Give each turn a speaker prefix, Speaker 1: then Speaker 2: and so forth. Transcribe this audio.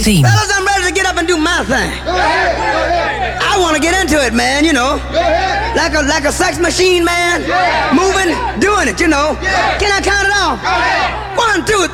Speaker 1: theme.
Speaker 2: Fellas, I'm ready to get up and do my thing. I want to get into it, man, you know. Like a sex machine, man. Moving, doing it, you know. Can I count it off? 1, 2,